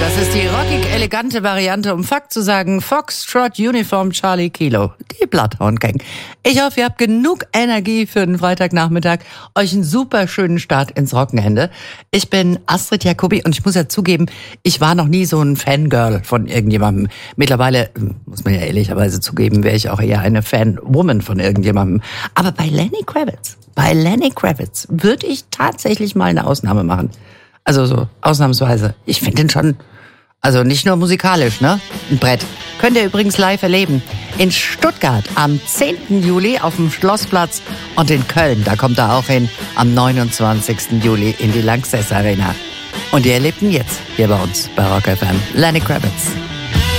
Das ist die rockig-elegante Variante, um Fakt zu sagen, Foxtrot Uniform Charlie Kilo, die Bloodhound Gang. Ich hoffe, ihr habt genug Energie für den Freitagnachmittag, euch einen super schönen Start ins Wochenende. Ich bin Astrid Jacobi und ich muss ja zugeben, ich war noch nie so ein Fangirl von irgendjemandem. Mittlerweile, muss man ja ehrlicherweise zugeben, wäre ich auch eher eine Fanwoman von irgendjemandem. Aber bei Lenny Kravitz würde ich tatsächlich mal eine Ausnahme machen. Also so ausnahmsweise. Ich finde den schon, also nicht nur musikalisch, ne? Ein Brett. Könnt ihr übrigens live erleben. In Stuttgart am 10. Juli auf dem Schlossplatz und in Köln, da kommt er auch hin, am 29. Juli in die Lanxess Arena. Und ihr erlebt ihn jetzt hier bei uns bei Rock FM. Lenny Kravitz.